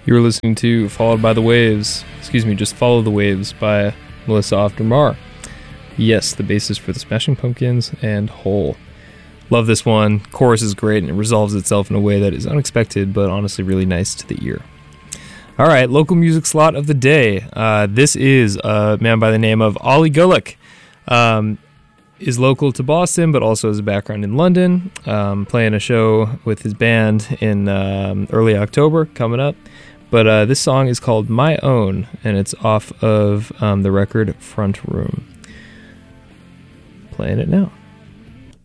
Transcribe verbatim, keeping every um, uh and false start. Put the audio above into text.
You were listening to Followed by the Waves, excuse me, just Follow the Waves by Melissa Oftermar. Yes, the bassist for the Smashing Pumpkins and Hole. Love this one. Chorus is great and it resolves itself in a way that is unexpected but honestly really nice to the ear. All right, local music slot of the day. Uh, this is a man by the name of Ollie Gulick. Um, is local to Boston, but also has a background in London. Um, playing a show with his band in um, early October coming up. But uh, this song is called My Own, and it's off of um, the record Front Room. Playing it now.